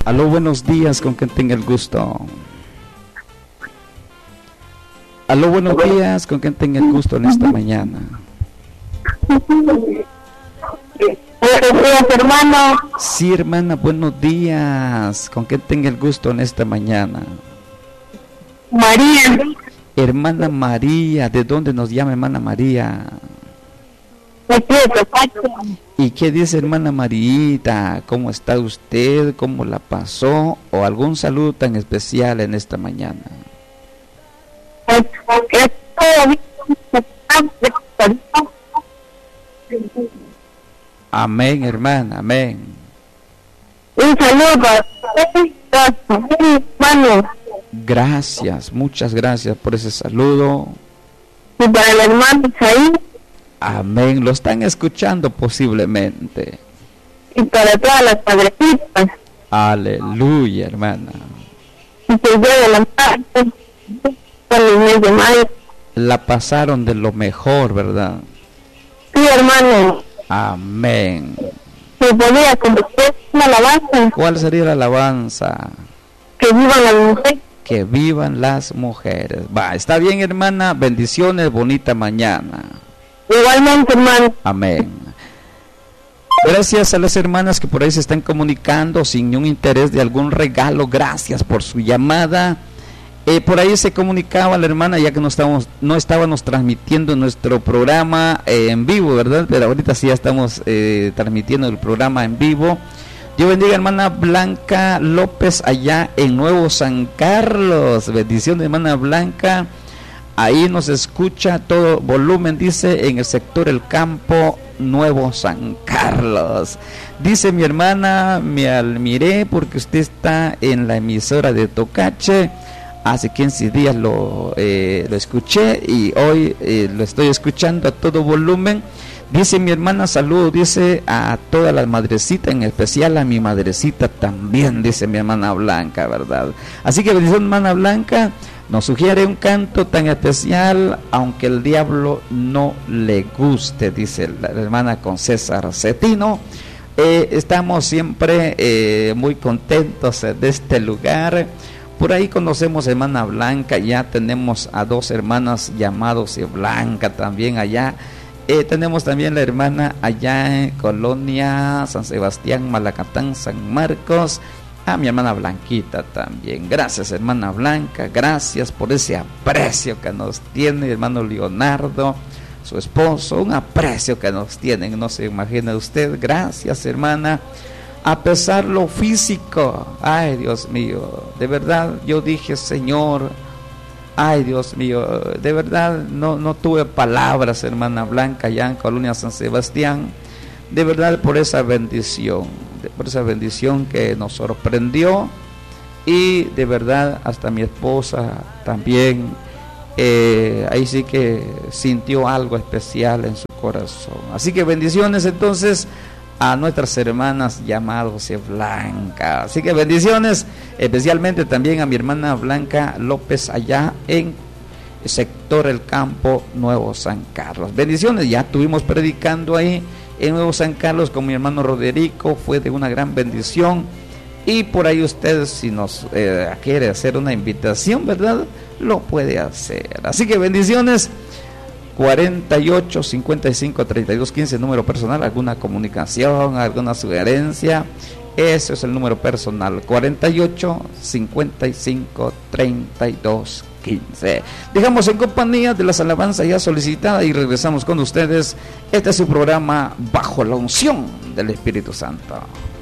Aló, buenos días, con quien tenga el gusto. Aló, buenos días, con quien tenga el gusto en esta mañana. Buenos días, hermano. Sí, hermana, buenos días, con quien tenga el gusto en esta mañana. María. Hermana María, ¿de dónde nos llama hermana María? ¿Y qué dice hermana Marita? ¿Cómo está usted? ¿Cómo la pasó? ¿O algún saludo tan especial en esta mañana? Amén, hermana, amén. Un saludo a hermano. Gracias, muchas gracias por ese saludo. Y para el hermano ahí. Amén, lo están escuchando posiblemente. Y para todas las padrecitas. Aleluya, hermana. Y que llegue la parte con el mes de mayo. La pasaron de lo mejor, ¿verdad? Sí, hermano. Amén. Se podía convertir una alabanza. ¿Cuál sería la alabanza? Que vivan las mujeres. Que vivan las mujeres. Va, está bien, hermana. Bendiciones, bonita mañana. Igualmente, hermano. Amén. Gracias a las hermanas que por ahí se están comunicando sin un interés de algún regalo. Gracias por su llamada. Por ahí se comunicaba la hermana, ya que no estábamos transmitiendo nuestro programa en vivo, ¿verdad? Pero ahorita sí ya estamos transmitiendo el programa en vivo. Dios bendiga, hermana Blanca López, allá en Nuevo San Carlos. Bendición, hermana Blanca. Ahí nos escucha todo volumen, dice, en el sector El Campo, Nuevo San Carlos. Dice mi hermana, me admiré porque usted está en la emisora de Tocache. Hace 15 días lo escuché y hoy lo estoy escuchando a todo volumen. Dice mi hermana, saludo, dice a todas las madrecitas, en especial a mi madrecita también, dice mi hermana Blanca, ¿verdad? Así que bendición, hermana Blanca. Nos sugiere un canto tan especial, aunque el diablo no le guste, dice la hermana con César Cetino. Estamos siempre muy contentos de este lugar. Por ahí conocemos a hermana Blanca, ya tenemos a dos hermanas llamados Blanca también allá. Tenemos también la hermana allá en Colonia San Sebastián, Malacatán, San Marcos. A mi hermana Blanquita también. Gracias, hermana Blanca, gracias por ese aprecio que nos tiene hermano Leonardo, su esposo, un aprecio que nos tienen, no se imagina usted. Gracias, hermana. A pesar lo físico, ay Dios mío, de verdad yo dije, Señor, ay Dios mío, de verdad no tuve palabras, hermana Blanca, allá en Colonia San Sebastián, de verdad por esa bendición que nos sorprendió, y de verdad hasta mi esposa también, ahí sí que sintió algo especial en su corazón. Así que bendiciones entonces a nuestras hermanas llamadas Blanca. Así que bendiciones especialmente también a mi hermana Blanca López allá en el sector El Campo, Nuevo San Carlos. Bendiciones, ya estuvimos predicando ahí en Nuevo San Carlos con mi hermano Roderico, fue de una gran bendición. Y por ahí usted, si nos quiere hacer una invitación, ¿verdad?, lo puede hacer. Así que bendiciones. 48 55 32 15, número personal. Alguna comunicación, alguna sugerencia, eso es el número personal, 48 55 32 15. Dejamos en compañía de las alabanzas ya solicitadas y regresamos con ustedes. Este es su programa Bajo la Unción del Espíritu Santo.